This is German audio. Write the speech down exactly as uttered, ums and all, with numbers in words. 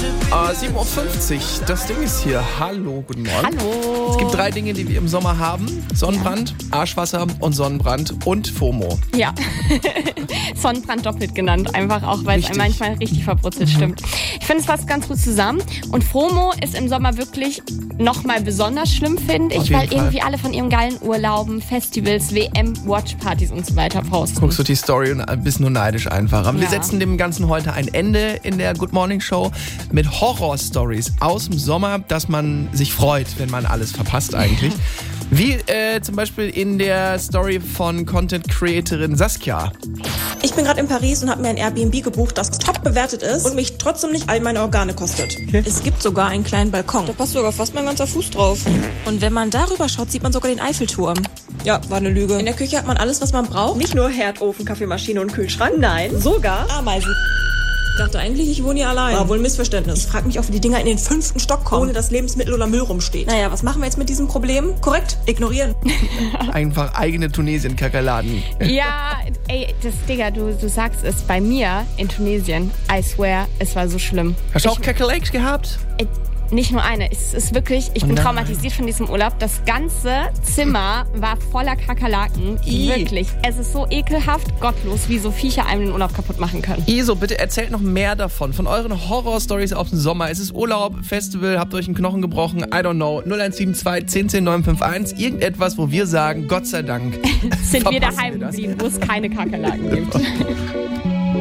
Uh, sieben Uhr fünfzig, das Ding ist hier. Hallo, guten Morgen. Hallo. Es gibt drei Dinge, die wir im Sommer haben. Sonnenbrand, ja. Arschwasser und Sonnenbrand und FOMO. Ja, Sonnenbrand doppelt genannt, einfach auch, weil Richtig. es manchmal richtig verbrutzelt mhm. stimmt. Ich finde, es passt ganz gut zusammen. Und FOMO ist im Sommer wirklich nochmal besonders schlimm, finde ich, weil Fall. irgendwie alle von ihren geilen Urlauben, Festivals, W M, Watchpartys und so weiter posten. Guckst du die Story und bist nur neidisch einfach. Aber ja. wir setzen dem Ganzen heute ein Ende in der Good Morning Show mit Horror-Stories aus dem Sommer, dass man sich freut, wenn man alles verpasst eigentlich. Wie äh, zum Beispiel in der Story von Content-Creatorin Saskia. Ich bin gerade in Paris und habe mir ein Airbnb gebucht, das top bewertet ist und mich trotzdem nicht all meine Organe kostet. Okay. Es gibt sogar einen kleinen Balkon. Da passt sogar fast mein ganzer Fuß drauf. Und wenn man darüber schaut, sieht man sogar den Eiffelturm. Ja, war eine Lüge. In der Küche hat man alles, was man braucht. Nicht nur Herd, Ofen, Kaffeemaschine und Kühlschrank. Nein, sogar Ameisen. Ich dachte eigentlich, ich wohne hier allein. War wohl ein Missverständnis. Ich frage mich auch, wie die Dinger in den fünften Stock kommen, ohne dass Lebensmittel oder Müll rumsteht. Naja, was machen wir jetzt mit diesem Problem? Korrekt, ignorieren. Einfach eigene Tunesien-Kakerladen. Ja, ey, das, Digga, du, du sagst es, bei mir in Tunesien, I swear, es war so schlimm. Hast du ich, auch Kakerlakes gehabt? Ey, nicht nur eine, es ist wirklich, ich oh bin nein. traumatisiert von diesem Urlaub. Das ganze Zimmer war voller Kakerlaken. I. Wirklich. Es ist so ekelhaft, gottlos, wie so Viecher einem den Urlaub kaputt machen können. Iso, bitte erzählt noch mehr davon, von euren Horror-Stories aus dem Sommer. Es ist Urlaub, Festival, habt euch einen Knochen gebrochen, I don't know, null eins sieben zwei, zehn zehn, neun fünf eins, irgendetwas, wo wir sagen, Gott sei Dank. Sind wir daheim geblieben, wo es keine Kakerlaken gibt.